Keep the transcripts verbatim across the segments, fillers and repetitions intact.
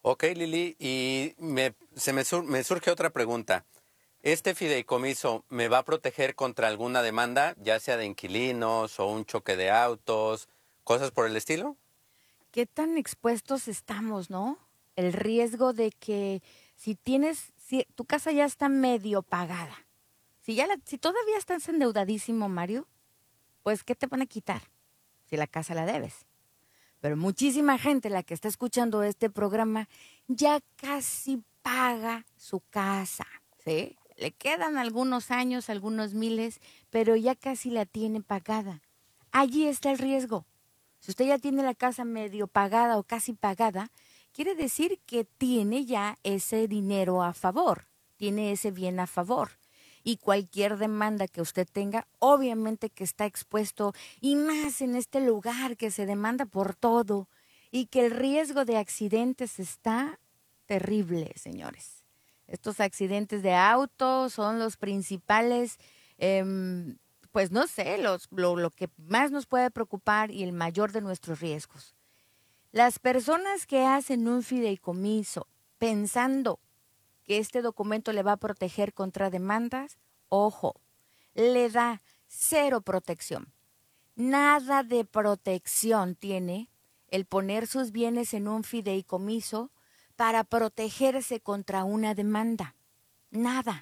Ok, Lili, y me, se me, sur, me surge otra pregunta. ¿Este fideicomiso me va a proteger contra alguna demanda, ya sea de inquilinos o un choque de autos, cosas por el estilo? ¿Qué tan expuestos estamos, no? El riesgo de que si tienes, si tu casa ya está medio pagada, si ya la, si todavía estás endeudadísimo, Mario, pues ¿qué te van a quitar si la casa la debes? Pero muchísima gente, la que está escuchando este programa, ya casi paga su casa, ¿sí? Le quedan algunos años, algunos miles, pero ya casi la tiene pagada. Allí está el riesgo. Si usted ya tiene la casa medio pagada o casi pagada, quiere decir que tiene ya ese dinero a favor, tiene ese bien a favor. Y cualquier demanda que usted tenga, obviamente que está expuesto, y más en este lugar que se demanda por todo, y que el riesgo de accidentes está terrible, señores. Estos accidentes de auto son los principales, eh, pues no sé, los, lo, lo que más nos puede preocupar y el mayor de nuestros riesgos. Las personas que hacen un fideicomiso pensando que este documento le va a proteger contra demandas, ojo, le da cero protección. Nada de protección tiene el poner sus bienes en un fideicomiso para protegerse contra una demanda. Nada.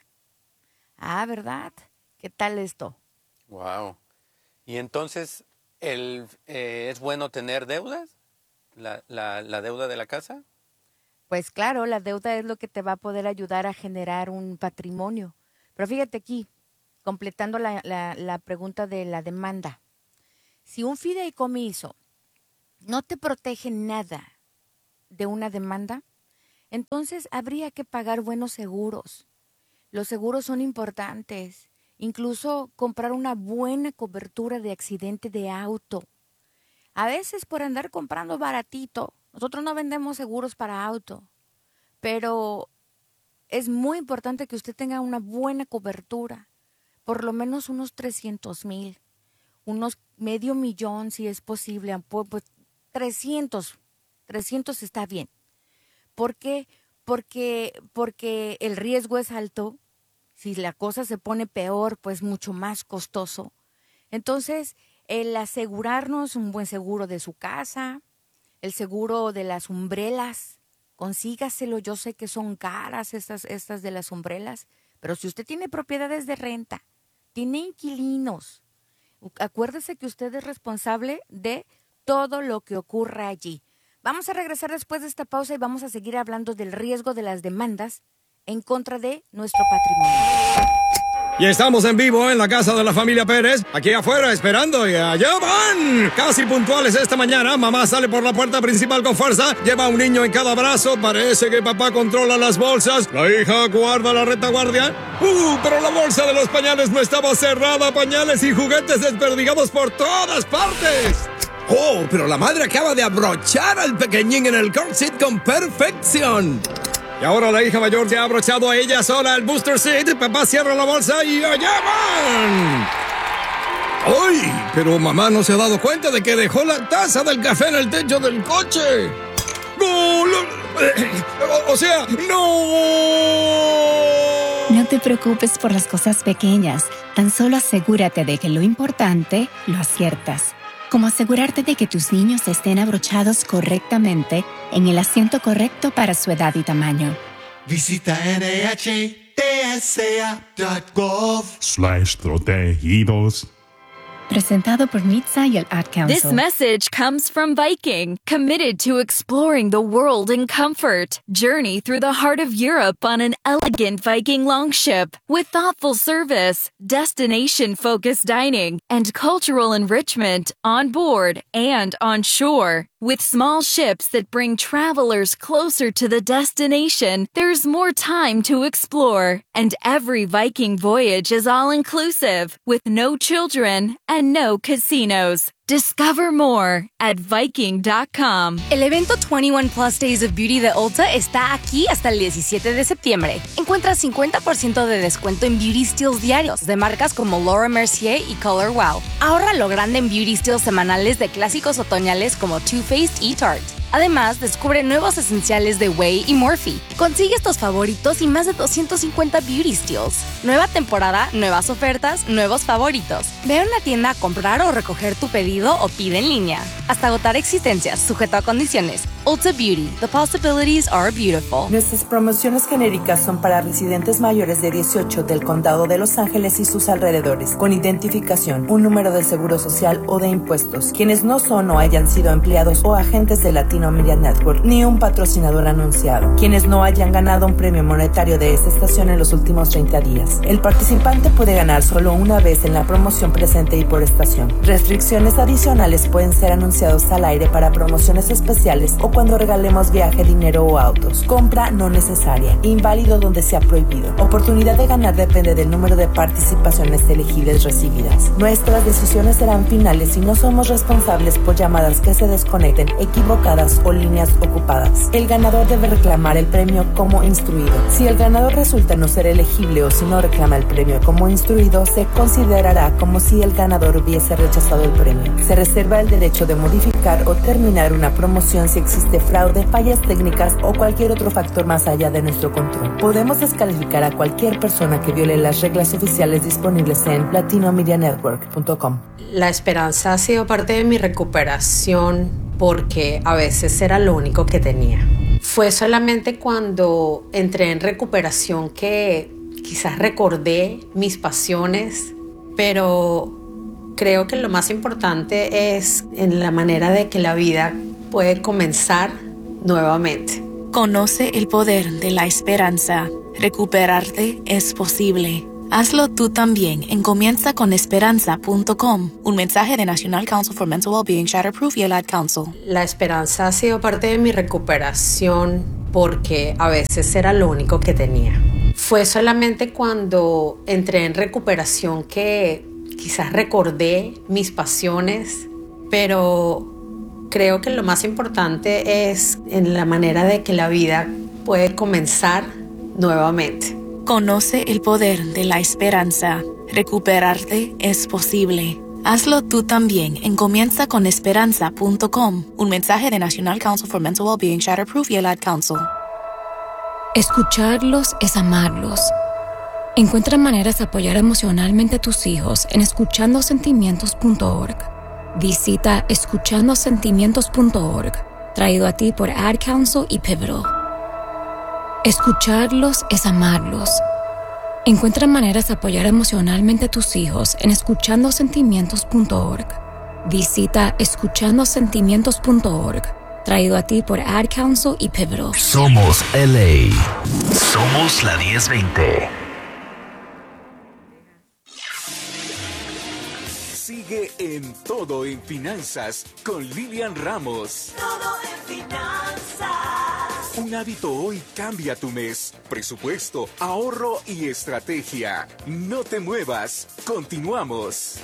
Ah, ¿verdad? ¿Qué tal esto? Wow. Y entonces, el, eh, ¿es bueno tener deudas? ¿La, la, la deuda de la casa? Pues claro, la deuda es lo que te va a poder ayudar a generar un patrimonio. Pero fíjate aquí, completando la, la, la pregunta de la demanda. Si un fideicomiso no te protege nada de una demanda, entonces habría que pagar buenos seguros. Los seguros son importantes. Incluso comprar una buena cobertura de accidente de auto. A veces por andar comprando baratito, nosotros no vendemos seguros para auto, pero es muy importante que usted tenga una buena cobertura, por lo menos unos trescientos mil, unos medio millón si es posible, pues trescientos, trescientos está bien. ¿Por qué? Porque, porque el riesgo es alto. Si la cosa se pone peor, pues mucho más costoso. Entonces, el asegurarnos un buen seguro de su casa, el seguro de las umbrelas, consígaselo. Yo sé que son caras estas, estas de las umbrelas, pero si usted tiene propiedades de renta, tiene inquilinos, acuérdese que usted es responsable de todo lo que ocurra allí. Vamos a regresar después de esta pausa y vamos a seguir hablando del riesgo de las demandas en contra de nuestro patrimonio. Y estamos en vivo en la casa de la familia Pérez, aquí afuera esperando, y allá van. Casi puntuales esta mañana, mamá sale por la puerta principal con fuerza, lleva a un niño en cada brazo, parece que papá controla las bolsas, la hija guarda la retaguardia. ¡Uh! Pero la bolsa de los pañales no estaba cerrada, pañales y juguetes desperdigados por todas partes. ¡Oh! Pero la madre acaba de abrochar al pequeñín en el car seat con perfección. Y ahora la hija mayor se ha abrochado a ella sola el booster seat. Papá cierra la bolsa y allá van. ¡Ay! Pero mamá no se ha dado cuenta de que dejó la taza del café en el techo del coche. ¡No! O, o sea, ¡no! No te preocupes por las cosas pequeñas. Tan solo asegúrate de que lo importante lo aciertas. Como asegurarte de que tus niños estén abrochados correctamente en el asiento correcto para su edad y tamaño. Visita N H T S A punto gov slash protegidos. Presentado por N H T S A y el Ad Council. This message comes from Viking, committed to exploring the world in comfort. Journey through the heart of Europe on an elegant Viking longship with thoughtful service, destination-focused dining, and cultural enrichment on board and on shore. With small ships that bring travelers closer to the destination, there's more time to explore. And every Viking voyage is all-inclusive, with no children and no casinos. Discover more at Viking dot com. El evento veintiuno Plus Days of Beauty de Ulta está aquí hasta el diecisiete de septiembre. Encuentra cincuenta por ciento de descuento en Beauty Steals diarios de marcas como Laura Mercier y Color Wow. Ahorra lo grande en Beauty Steals semanales de clásicos otoñales como Too Faced y Tarte. Además, descubre nuevos esenciales de Ouai y Morphe. Consigue estos favoritos y más de doscientos cincuenta beauty steals. Nueva temporada, nuevas ofertas, nuevos favoritos. Ve a una tienda a comprar o recoger tu pedido o pide en línea. Hasta agotar existencias, sujeto a condiciones. Ulta Beauty. The possibilities are beautiful. Nuestras promociones genéricas son para residentes mayores de dieciocho del Condado de Los Ángeles y sus alrededores, con identificación, un número de seguro social o de impuestos, quienes no son o hayan sido empleados o agentes de Latino Media Network, ni un patrocinador anunciado, quienes no hayan ganado un premio monetario de esta estación en los últimos treinta días. El participante puede ganar solo una vez en la promoción presente y por estación. Restricciones adicionales pueden ser anunciados al aire para promociones especiales o cuando regalemos viaje, dinero o autos. Compra no necesaria. Inválido donde sea prohibido. Oportunidad de ganar depende del número de participaciones elegibles recibidas. Nuestras decisiones serán finales y no somos responsables por llamadas que se desconecten, equivocadas o líneas ocupadas. El ganador debe reclamar el premio como instruido. Si el ganador resulta no ser elegible o si no reclama el premio como instruido, se considerará como si el ganador hubiese rechazado el premio. Se reserva el derecho de modificar o terminar una promoción si existe fraude, fallas técnicas o cualquier otro factor más allá de nuestro control. Podemos descalificar a cualquier persona que viole las reglas oficiales disponibles en latino media network punto com. La esperanza ha sido parte de mi recuperación porque a veces era lo único que tenía. Fue solamente cuando entré en recuperación que quizás recordé mis pasiones, pero creo que lo más importante es en la manera de que la vida puede comenzar nuevamente. Conoce el poder de la esperanza. Recuperarte es posible. Hazlo tú también en comienza con esperanza punto com. Un mensaje de National Council for Mental Wellbeing, Shatterproof y el Ad Council. La esperanza ha sido parte de mi recuperación porque a veces era lo único que tenía. Fue solamente cuando entré en recuperación que quizás recordé mis pasiones, pero creo que lo más importante es en la manera de que la vida puede comenzar nuevamente. Conoce el poder de la esperanza. Recuperarte es posible. Hazlo tú también en comienza con esperanza punto com. Un mensaje de National Council for Mental Wellbeing, Shatterproof y el Ad Council. Escucharlos es amarlos. Encuentra maneras de apoyar emocionalmente a tus hijos en escuchando sentimientos punto org. Visita escuchando sentimientos punto org, traído a ti por Ad Council y Pivotal. Escucharlos es amarlos. Encuentra maneras de apoyar emocionalmente a tus hijos en escuchando sentimientos punto org. Visita escuchando sentimientos punto org, traído a ti por Ad Council y Pivotal. Somos L A. Somos la diez veinte. Sigue en Todo en Finanzas con Lilian Ramos. Todo en finanzas. Un hábito hoy cambia tu mes. Presupuesto, ahorro y estrategia. No te muevas. Continuamos.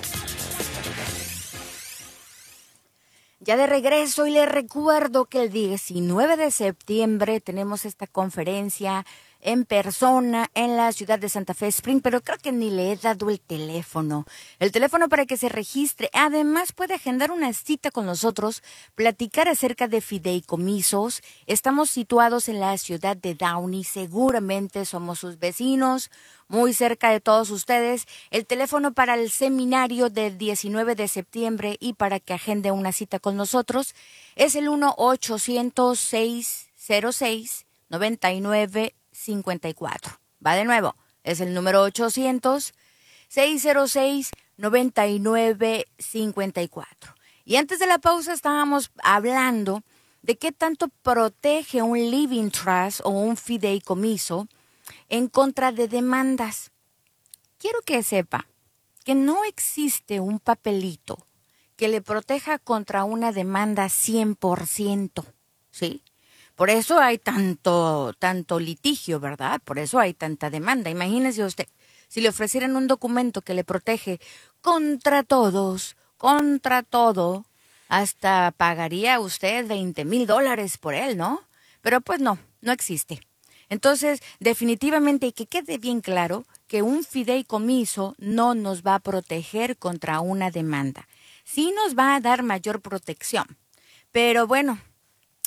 Ya de regreso y les recuerdo que el diecinueve de septiembre tenemos esta conferencia en persona en la ciudad de Santa Fe Spring, pero creo que ni le he dado el teléfono. El teléfono para que se registre. Además puede agendar una cita con nosotros, platicar acerca de fideicomisos. Estamos situados en la ciudad de Downey, seguramente somos sus vecinos, muy cerca de todos ustedes. El teléfono para el seminario del diecinueve de septiembre y para que agende una cita con nosotros es el uno ochocientos, seiscientos seis, noventa y nueve cincuenta y cuatro. Va de nuevo, es el número ochocientos, seiscientos seis, noventa y nueve cincuenta y cuatro. Y antes de la pausa estábamos hablando de qué tanto protege un living trust o un fideicomiso en contra de demandas. Quiero que sepa que no existe un papelito que le proteja contra una demanda cien por ciento, ¿sí? Por eso hay tanto, tanto litigio, ¿verdad? Por eso hay tanta demanda. Imagínese usted, si le ofrecieran un documento que le protege contra todos, contra todo, hasta pagaría usted veinte mil dólares por él, ¿no? Pero pues no, no existe. Entonces, definitivamente, y que quede bien claro, que un fideicomiso no nos va a proteger contra una demanda. Sí nos va a dar mayor protección. Pero bueno,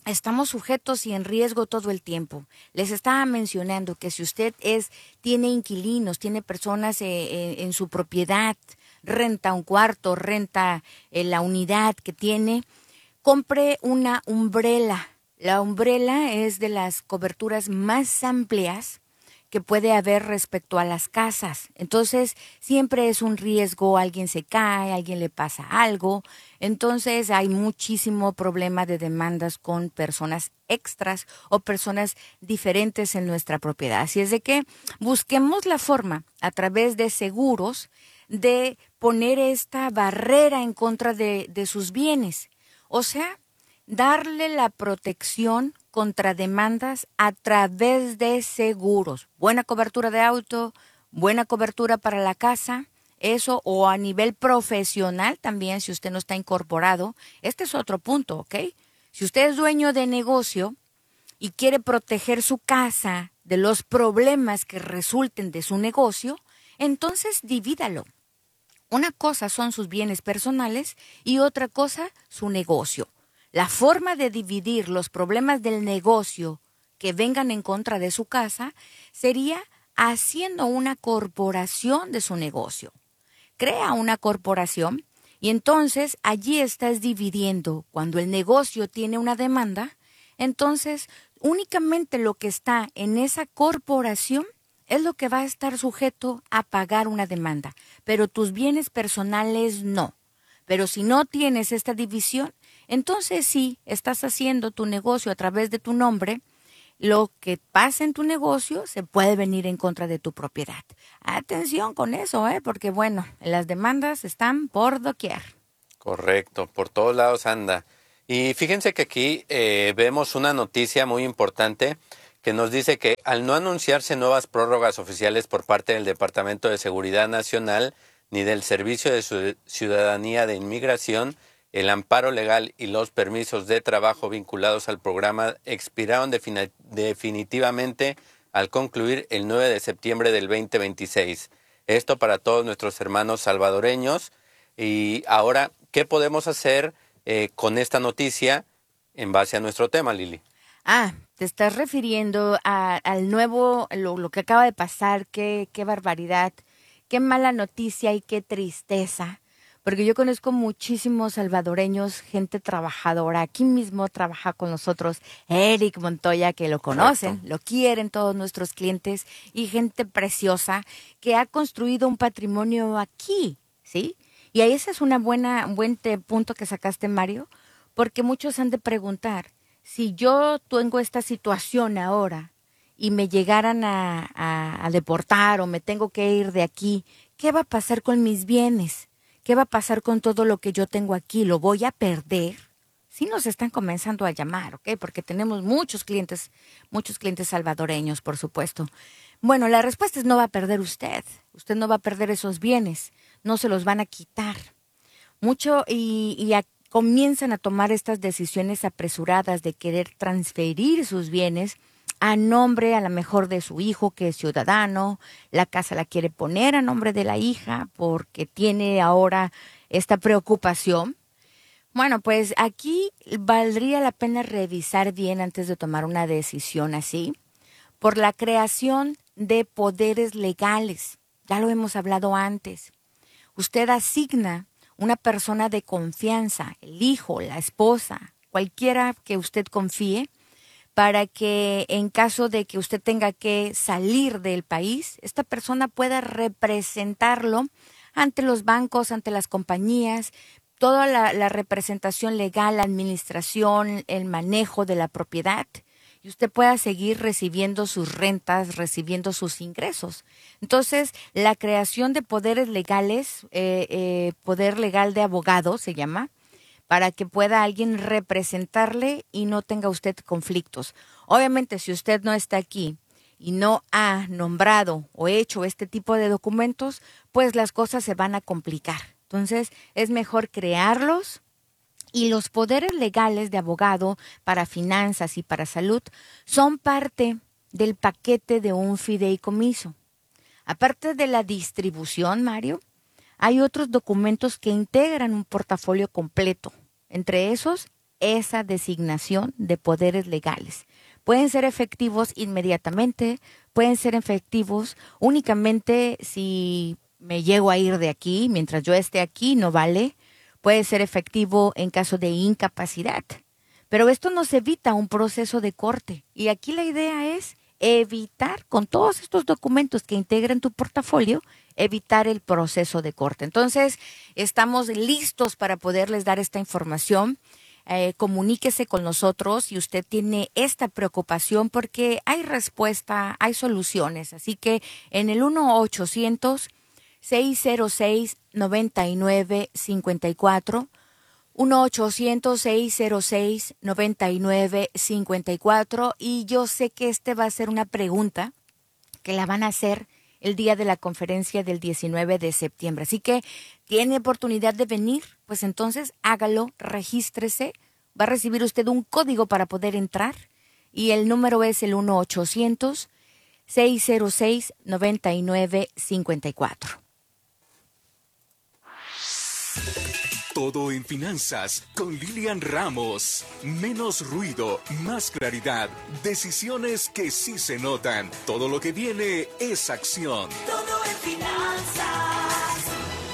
estamos sujetos y en riesgo todo el tiempo. Les estaba mencionando que si usted es, tiene inquilinos, tiene personas eh, eh, en su propiedad, renta un cuarto, renta eh, la unidad que tiene, compre una umbrella. La umbrella es de las coberturas más amplias que puede haber respecto a las casas. Entonces, siempre es un riesgo, alguien se cae, alguien le pasa algo. Entonces, hay muchísimo problema de demandas con personas extras o personas diferentes en nuestra propiedad. Así es de que busquemos la forma, a través de seguros, de poner esta barrera en contra de, de sus bienes. O sea, darle la protección contra demandas a través de seguros. Buena cobertura de auto, buena cobertura para la casa, eso, o a nivel profesional también, si usted no está incorporado. Este es otro punto, ¿ok? Si usted es dueño de negocio y quiere proteger su casa de los problemas que resulten de su negocio, entonces divídalo. Una cosa son sus bienes personales y otra cosa su negocio. La forma de dividir los problemas del negocio que vengan en contra de su casa sería haciendo una corporación de su negocio. Crea una corporación y entonces allí estás dividiendo. Cuando el negocio tiene una demanda, entonces únicamente lo que está en esa corporación es lo que va a estar sujeto a pagar una demanda, pero tus bienes personales no. Pero si no tienes esta división, entonces sí, estás haciendo tu negocio a través de tu nombre, lo que pasa en tu negocio se puede venir en contra de tu propiedad. Atención con eso, ¿eh? Porque bueno, las demandas están por doquier. Correcto, por todos lados anda. Y fíjense que aquí eh, vemos una noticia muy importante que nos dice que al no anunciarse nuevas prórrogas oficiales por parte del Departamento de Seguridad Nacional ni del Servicio de Ciudadanía de Inmigración, el amparo legal y los permisos de trabajo vinculados al programa expiraron defini- definitivamente al concluir el nueve de septiembre del veinte veintiséis. Esto para todos nuestros hermanos salvadoreños. Y ahora, ¿qué podemos hacer eh, con esta noticia en base a nuestro tema, Lili? Ah, te estás refiriendo a, al nuevo, lo, lo que acaba de pasar, qué, qué barbaridad, qué mala noticia y qué tristeza. Porque yo conozco muchísimos salvadoreños, gente trabajadora. Aquí mismo trabaja con nosotros Eric Montoya, que lo conocen, Correcto. Lo quieren todos nuestros clientes, y gente preciosa que ha construido un patrimonio aquí, ¿sí? Y ahí ese es una buena, un buen te, punto que sacaste, Mario, porque muchos han de preguntar, si yo tengo esta situación ahora y me llegaran a, a, a deportar o me tengo que ir de aquí, ¿qué va a pasar con mis bienes? ¿Qué va a pasar con todo lo que yo tengo aquí? ¿Lo voy a perder? Sí nos están comenzando a llamar, ¿ok? Porque tenemos muchos clientes, muchos clientes salvadoreños, por supuesto. Bueno, la respuesta es no va a perder usted. Usted no va a perder esos bienes. No se los van a quitar. Mucho y, y a, comienzan a tomar estas decisiones apresuradas de querer transferir sus bienes a nombre a lo mejor de su hijo que es ciudadano, la casa la quiere poner a nombre de la hija porque tiene ahora esta preocupación. Bueno, pues aquí valdría la pena revisar bien antes de tomar una decisión así, por la creación de poderes legales. Ya lo hemos hablado antes. Usted asigna una persona de confianza, el hijo, la esposa, cualquiera que usted confíe, para que en caso de que usted tenga que salir del país, esta persona pueda representarlo ante los bancos, ante las compañías, toda la, la representación legal, la administración, el manejo de la propiedad, y usted pueda seguir recibiendo sus rentas, recibiendo sus ingresos. Entonces, la creación de poderes legales, eh, eh, poder legal de abogado se llama, para que pueda alguien representarle y no tenga usted conflictos. Obviamente, si usted no está aquí y no ha nombrado o hecho este tipo de documentos, pues las cosas se van a complicar. Entonces, es mejor crearlos, y los poderes legales de abogado para finanzas y para salud son parte del paquete de un fideicomiso. Aparte de la distribución, Mario, hay otros documentos que integran un portafolio completo. Entre esos, esa designación de poderes legales. Pueden ser efectivos inmediatamente, pueden ser efectivos únicamente si me llego a ir de aquí, mientras yo esté aquí no vale. Puede ser efectivo en caso de incapacidad. Pero esto nos evita un proceso de corte. Y aquí la idea es evitar, con todos estos documentos que integran tu portafolio, evitar el proceso de corte. Entonces, estamos listos para poderles dar esta información. Eh, comuníquese con nosotros si usted tiene esta preocupación, porque hay respuesta, hay soluciones. Así que en el uno ochocientos, seis cero seis, nueve nueve cinco cuatro, uno ochocientos, seis cero seis, nueve nueve cinco cuatro, y yo sé que este va a ser una pregunta que la van a hacer el día de la conferencia del diecinueve de septiembre. Así que tiene oportunidad de venir, pues entonces hágalo, regístrese, va a recibir usted un código para poder entrar y el número es el uno ochocientos, seis cero seis, nueve nueve cinco cuatro. Todo en finanzas con Lilian Ramos. Menos ruido, más claridad. Decisiones que sí se notan. Todo lo que viene es acción. Todo en finanzas.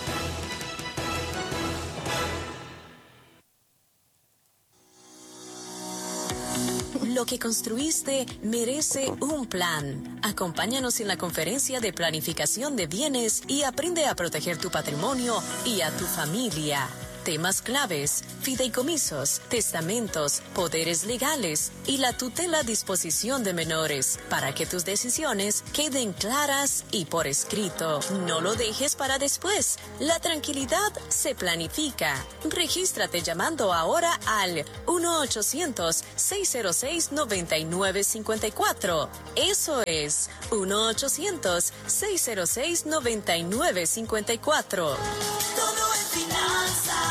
Lo que construiste merece un plan. Acompáñanos en la conferencia de planificación de bienes y aprende a proteger tu patrimonio y a tu familia. Temas claves: fideicomisos, testamentos, poderes legales y la tutela a disposición de menores, para que tus decisiones queden claras y por escrito. No lo dejes para después. La tranquilidad se planifica. Regístrate llamando ahora al uno ochocientos, seis cero seis, nueve nueve cinco cuatro. Eso es uno ochocientos, seis cero seis, nueve nueve cinco cuatro. Todo en finanzas.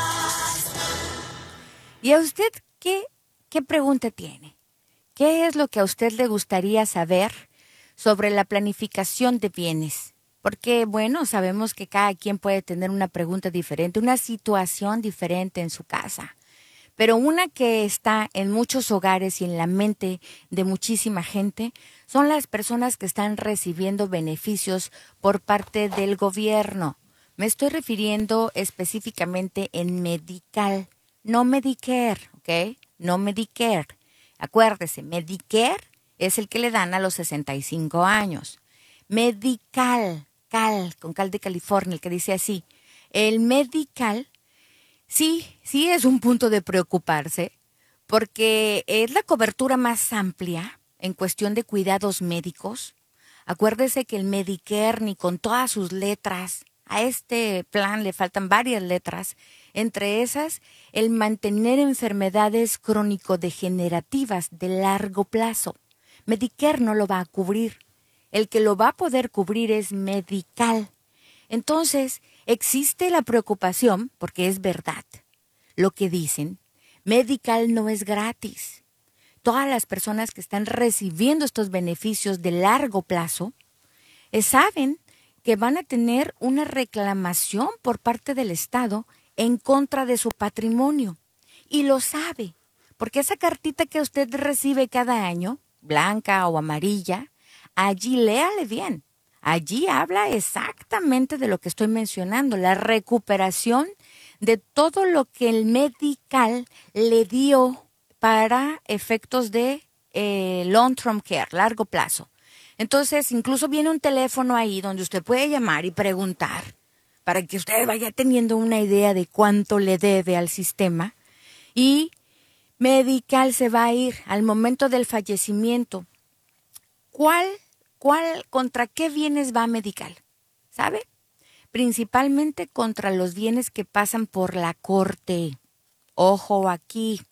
¿Y a usted qué, qué pregunta tiene? ¿Qué es lo que a usted le gustaría saber sobre la planificación de bienes? Porque, bueno, sabemos que cada quien puede tener una pregunta diferente, una situación diferente en su casa. Pero una que está en muchos hogares y en la mente de muchísima gente son las personas que están recibiendo beneficios por parte del gobierno. Me estoy refiriendo específicamente en Medical, no Medicare, ¿ok? No Medicare. Acuérdese, Medicare es el que le dan a los sesenta y cinco años. Medical, Cal, con Cal de California, el que dice así. El Medical, sí, sí es un punto de preocuparse, porque es la cobertura más amplia en cuestión de cuidados médicos. Acuérdese que el Medicare, ni con todas sus letras, a este plan le faltan varias letras, entre esas el mantener enfermedades crónico-degenerativas de largo plazo. Medicare no lo va a cubrir. El que lo va a poder cubrir es Medical. Entonces, existe la preocupación, porque es verdad lo que dicen, Medical no es gratis. Todas las personas que están recibiendo estos beneficios de largo plazo eh, saben que van a tener una reclamación por parte del Estado en contra de su patrimonio. Y lo sabe, porque esa cartita que usted recibe cada año, blanca o amarilla, allí léale bien. Allí habla exactamente de lo que estoy mencionando, la recuperación de todo lo que el Medical le dio para efectos de eh, long-term care, largo plazo. Entonces, incluso viene un teléfono ahí donde usted puede llamar y preguntar para que usted vaya teniendo una idea de cuánto le debe al sistema. Y Medical se va a ir al momento del fallecimiento. ¿Cuál, cuál, contra qué bienes va Medical? ¿Sabe? Principalmente contra los bienes que pasan por la corte. Ojo aquí.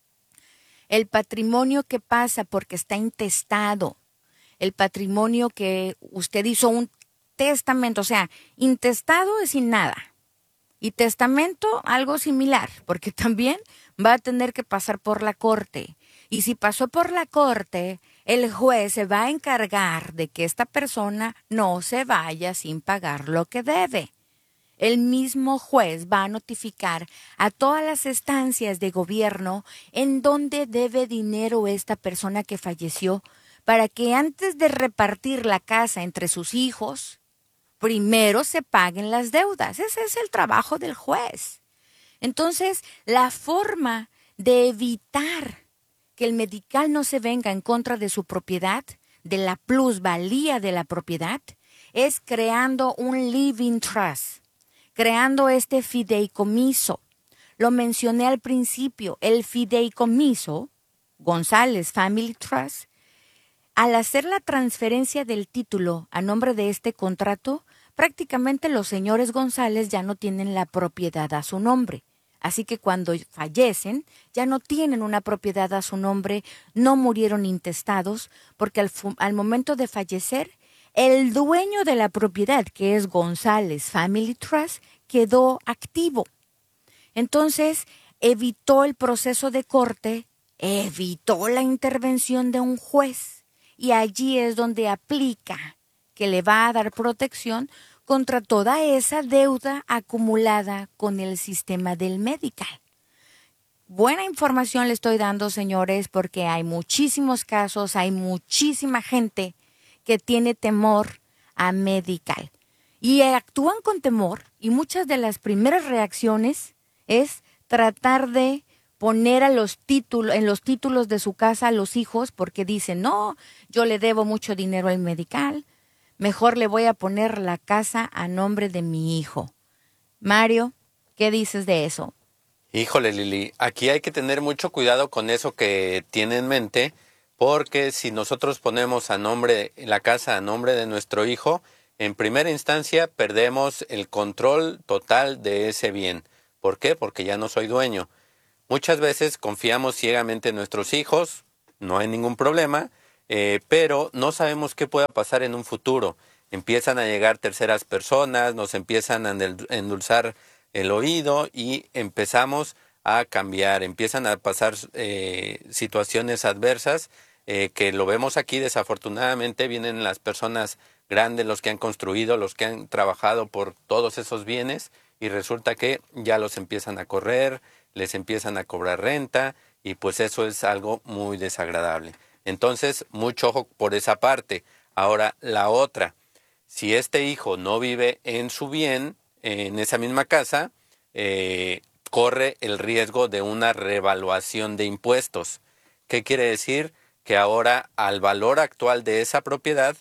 El patrimonio que pasa porque está intestado. El patrimonio que usted hizo un testamento, o sea, intestado es sin nada. Y testamento, algo similar, porque también va a tener que pasar por la corte. Y si pasó por la corte, el juez se va a encargar de que esta persona no se vaya sin pagar lo que debe. el mismo juez va a notificar a todas las estancias de gobierno en donde debe dinero esta persona que falleció, para que antes de repartir la casa entre sus hijos, primero se paguen las deudas. Ese es el trabajo del juez. Entonces, la forma de evitar que el medical no se venga en contra de su propiedad, de la plusvalía de la propiedad, es creando un living trust, creando este fideicomiso. Lo mencioné al principio, el fideicomiso, González Family Trust, al hacer la transferencia del título a nombre de este contrato, prácticamente los señores González ya no tienen la propiedad a su nombre. Así que cuando fallecen, ya no tienen una propiedad a su nombre, no murieron intestados, porque al, al momento de fallecer, el dueño de la propiedad, que es González Family Trust, quedó activo. Entonces, evitó el proceso de corte, evitó la intervención de un juez. Y allí es donde aplica que le va a dar protección contra toda esa deuda acumulada con el sistema del medical. Buena información le estoy dando, señores, porque hay muchísimos casos, hay muchísima gente que tiene temor a medical. Y actúan con temor, y muchas de las primeras reacciones es tratar de poner a los títulos, en los títulos de su casa a los hijos, porque dicen, no, yo le debo mucho dinero al medical, mejor le voy a poner la casa a nombre de mi hijo. Mario, ¿qué dices de eso? Híjole, Lili, aquí hay que tener mucho cuidado con eso que tiene en mente, porque si nosotros ponemos a nombre la casa a nombre de nuestro hijo, en primera instancia perdemos el control total de ese bien. ¿Por qué? Porque ya no soy dueño. Muchas veces confiamos ciegamente en nuestros hijos, no hay ningún problema, eh, pero no sabemos qué pueda pasar en un futuro. Empiezan a llegar terceras personas, nos empiezan a endulzar el oído y empezamos a cambiar. Empiezan a pasar eh, situaciones adversas eh, que lo vemos aquí. Desafortunadamente vienen las personas grandes, los que han construido, los que han trabajado por todos esos bienes y resulta que ya los empiezan a correr, les empiezan a cobrar renta y pues eso es algo muy desagradable. Entonces, mucho ojo por esa parte. Ahora, la otra, si este hijo no vive en su bien, en esa misma casa, eh, corre el riesgo de una revaluación de impuestos. ¿Qué quiere decir? Que ahora al valor actual de esa propiedad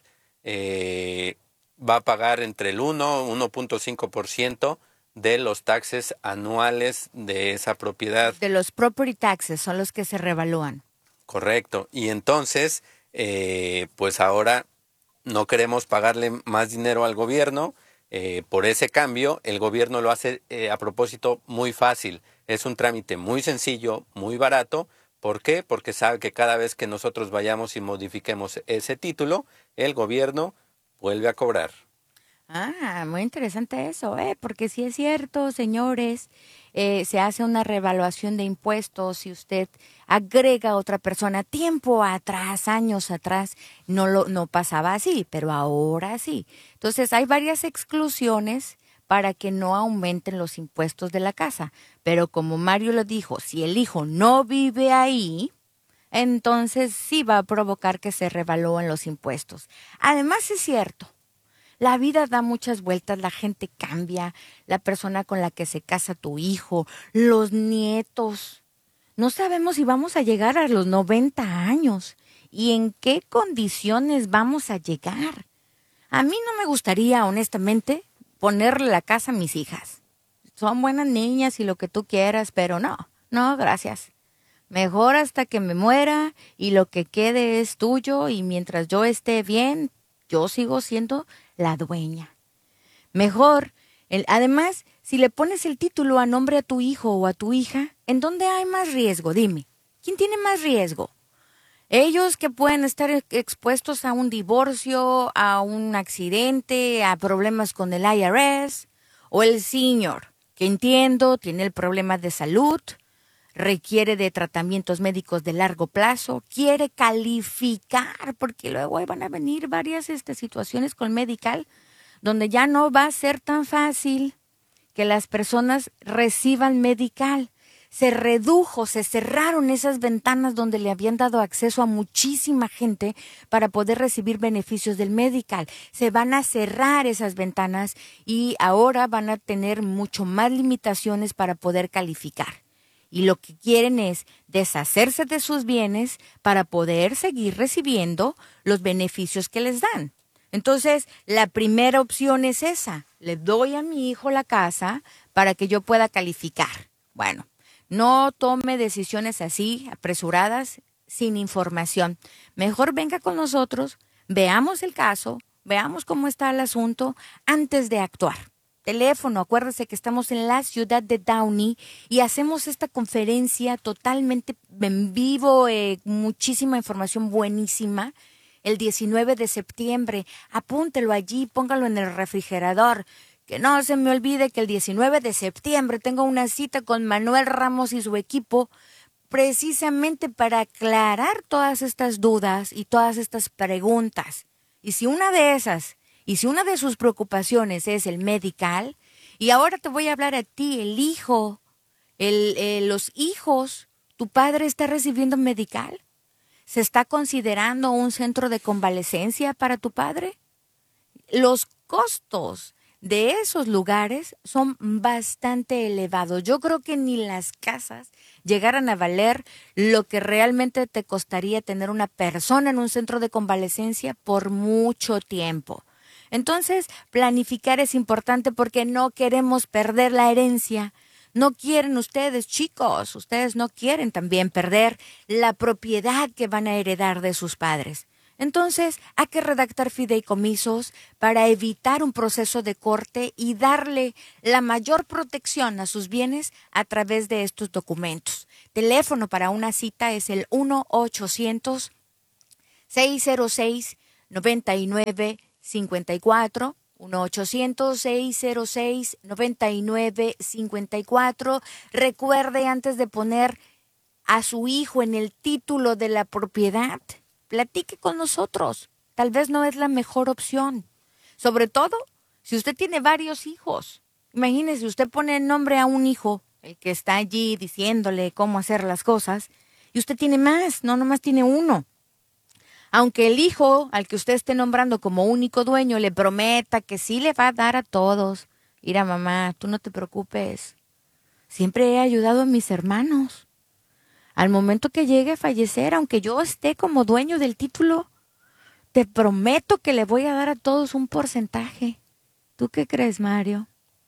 eh, va a pagar entre el uno y uno punto cinco por ciento de los taxes anuales de esa propiedad. De los property taxes son los que se revalúan. Correcto. Y entonces, eh, pues ahora no queremos pagarle más dinero al gobierno. Eh, por ese cambio, el gobierno lo hace eh, a propósito muy fácil. Es un trámite muy sencillo, muy barato. ¿Por qué? Porque sabe que cada vez que nosotros vayamos y modifiquemos ese título, el gobierno vuelve a cobrar. Ah, muy interesante eso, ¿eh? Porque sí es cierto, señores, eh, se hace una revaluación de impuestos si usted agrega a otra persona. Tiempo atrás, años atrás, no, lo, no pasaba así, pero ahora sí. Entonces hay varias exclusiones para que no aumenten los impuestos de la casa. Pero como Mario lo dijo, si el hijo no vive ahí, entonces sí va a provocar que se revalúen los impuestos. Además es cierto, la vida da muchas vueltas, la gente cambia, la persona con la que se casa tu hijo, los nietos. No sabemos si vamos a llegar a los noventa años y en qué condiciones vamos a llegar. A mí no me gustaría, honestamente, ponerle la casa a mis hijas. Son buenas niñas y lo que tú quieras, pero no, no, gracias. Mejor hasta que me muera y lo que quede es tuyo y mientras yo esté bien, yo sigo siendo la dueña. Mejor, el, además, si le pones el título a nombre a tu hijo o a tu hija, ¿en dónde hay más riesgo? Dime, ¿quién tiene más riesgo? Ellos que pueden estar expuestos a un divorcio, a un accidente, a problemas con el I R S, o el senior, que entiendo, tiene el problema de salud, requiere de tratamientos médicos de largo plazo, quiere calificar, porque luego van a venir varias este, situaciones con medical, donde ya no va a ser tan fácil que las personas reciban medical. Se redujo, se cerraron esas ventanas donde le habían dado acceso a muchísima gente para poder recibir beneficios del medical. Se van a cerrar esas ventanas y ahora van a tener mucho más limitaciones para poder calificar. Y lo que quieren es deshacerse de sus bienes para poder seguir recibiendo los beneficios que les dan. Entonces, la primera opción es esa. Le doy a mi hijo la casa para que yo pueda calificar. Bueno, no tome decisiones así, apresuradas, sin información. Mejor venga con nosotros, veamos el caso, veamos cómo está el asunto antes de actuar. Teléfono, acuérdese que estamos en la ciudad de Downey y hacemos esta conferencia totalmente en vivo, eh, muchísima información buenísima. El diecinueve de septiembre, apúntelo allí, póngalo en el refrigerador. Que no se me olvide que el diecinueve de septiembre tengo una cita con Manuel Ramos y su equipo precisamente para aclarar todas estas dudas y todas estas preguntas. Y si una de esas, y si una de sus preocupaciones es el medical, y ahora te voy a hablar a ti, el hijo, el, eh, los hijos, ¿tu padre está recibiendo medical? ¿Se está considerando un centro de convalecencia para tu padre? Los costos de esos lugares son bastante elevados. Yo creo que ni las casas llegaran a valer lo que realmente te costaría tener una persona en un centro de convalecencia por mucho tiempo. Entonces, planificar es importante porque no queremos perder la herencia. No quieren ustedes, chicos, ustedes no quieren también perder la propiedad que van a heredar de sus padres. Entonces, hay que redactar fideicomisos para evitar un proceso de corte y darle la mayor protección a sus bienes a través de estos documentos. Teléfono para una cita es el uno ochocientos, seis cero seis, nueve nueve cinco cuatro, uno ochocientos, seis cero seis, nueve nueve cinco cuatro. Recuerde antes de poner a su hijo en el título de la propiedad, platique con nosotros. Tal vez no es la mejor opción. Sobre todo, si usted tiene varios hijos. Imagínese, usted pone el nombre a un hijo, el que está allí diciéndole cómo hacer las cosas, y usted tiene más, no nomás tiene uno. Aunque el hijo al que usted esté nombrando como único dueño le prometa que sí le va a dar a todos. Mira, mamá, tú no te preocupes. Siempre he ayudado a mis hermanos. Al momento que llegue a fallecer, aunque yo esté como dueño del título, te prometo que le voy a dar a todos un porcentaje. ¿Tú qué crees, Mario?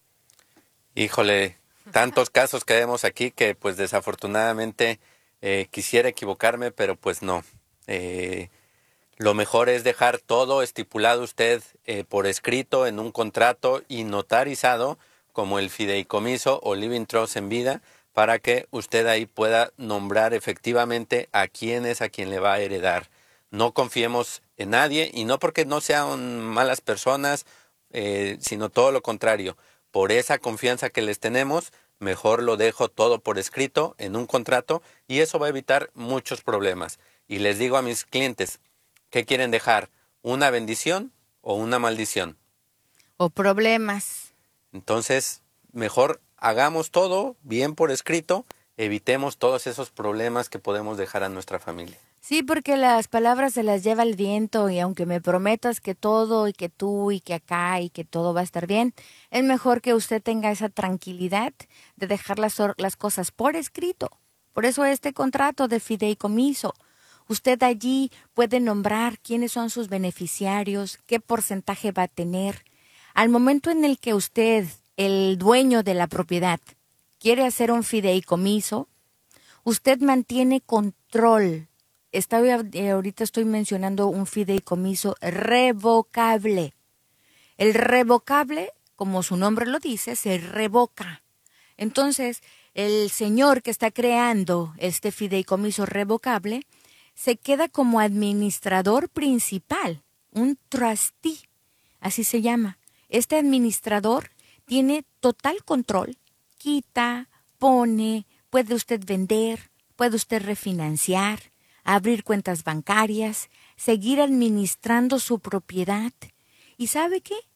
Híjole, tantos casos que vemos aquí que pues desafortunadamente eh, quisiera equivocarme, pero pues no. Eh, lo mejor es dejar todo estipulado usted eh, por escrito en un contrato y notarizado como el fideicomiso o living trust en vida, para que usted ahí pueda nombrar efectivamente a quién es a quien le va a heredar. No confiemos en nadie, y no porque no sean malas personas, eh, sino todo lo contrario. Por esa confianza que les tenemos, mejor lo dejo todo por escrito en un contrato, y eso va a evitar muchos problemas. Y les digo a mis clientes, ¿qué quieren dejar? ¿Una bendición o una maldición? O problemas. Entonces, mejor hagamos todo bien por escrito, evitemos todos esos problemas que podemos dejar a nuestra familia. Sí, porque las palabras se las lleva el viento, y aunque me prometas que todo y que tú y que acá y que todo va a estar bien, es mejor que usted tenga esa tranquilidad de dejar las, las cosas por escrito. Por eso este contrato de fideicomiso. Usted allí puede nombrar quiénes son sus beneficiarios, qué porcentaje va a tener. Al momento en el que usted, el dueño de la propiedad, quiere hacer un fideicomiso, usted mantiene control. Estoy, ahorita estoy mencionando un fideicomiso revocable. El revocable, como su nombre lo dice, se revoca. Entonces, el señor que está creando este fideicomiso revocable se queda como administrador principal, un trustee, así se llama. Este administrador tiene total control, quita, pone, puede usted vender, puede usted refinanciar, abrir cuentas bancarias, seguir administrando su propiedad. ¿Y sabe qué?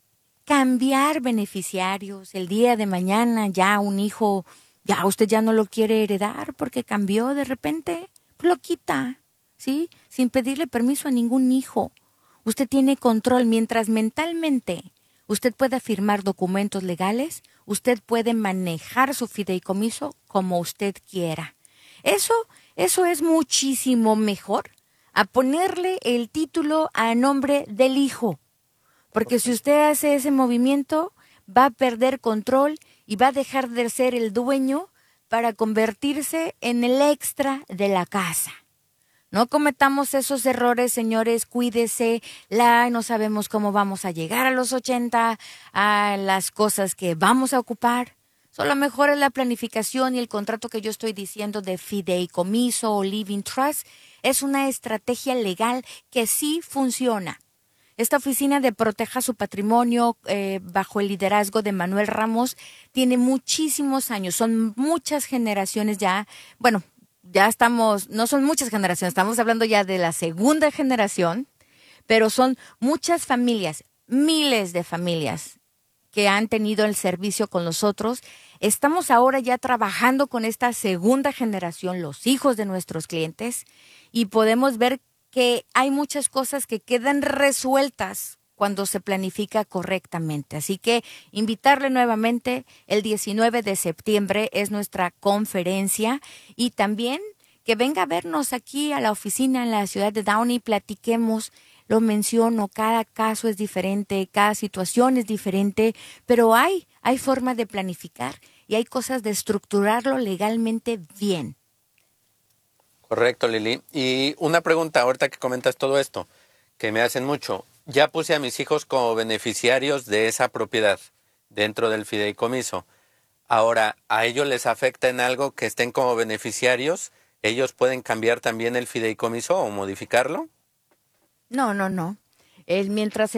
cambiar beneficiarios. El día de mañana ya un hijo, ya usted ya no lo quiere heredar porque cambió de repente, pues lo quita, ¿sí? Sin pedirle permiso a ningún hijo. Usted tiene control mientras mentalmente usted pueda firmar documentos legales, usted puede manejar su fideicomiso como usted quiera. Eso, eso es muchísimo mejor a ponerle el título a nombre del hijo. Porque si usted hace ese movimiento, va a perder control y va a dejar de ser el dueño para convertirse en el extra de la casa. No cometamos esos errores, señores, cuídese, la, no sabemos cómo vamos a llegar a los ochenta, a las cosas que vamos a ocupar. Solo mejor es la planificación y el contrato que yo estoy diciendo de fideicomiso o living trust. Es una estrategia legal que sí funciona. Esta oficina de Proteja su Patrimonio, eh, bajo el liderazgo de Manuel Ramos, tiene muchísimos años, son muchas generaciones ya, bueno, ya estamos, no son muchas generaciones, estamos hablando ya de la segunda generación, pero son muchas familias, miles de familias que han tenido el servicio con nosotros. Estamos ahora ya trabajando con esta segunda generación, los hijos de nuestros clientes, y podemos ver que hay muchas cosas que quedan resueltas cuando se planifica correctamente. Así que invitarle nuevamente, el diecinueve de septiembre es nuestra conferencia, y también que venga a vernos aquí a la oficina en la ciudad de Downey, platiquemos. Lo menciono, cada caso es diferente, cada situación es diferente, pero hay, hay forma de planificar y hay cosas de estructurarlo legalmente bien. Correcto, Lili. Y una pregunta, ahorita que comentas todo esto, que me hacen mucho. Ya puse a mis hijos como beneficiarios de esa propiedad dentro del fideicomiso. Ahora, ¿a ellos les afecta en algo que estén como beneficiarios? ¿Ellos pueden cambiar también el fideicomiso o modificarlo? No, no, no. El, mientras